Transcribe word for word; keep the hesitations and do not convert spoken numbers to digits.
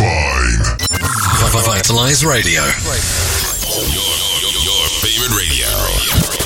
Fine. Vitalize Radio. Your, your, your favorite radio.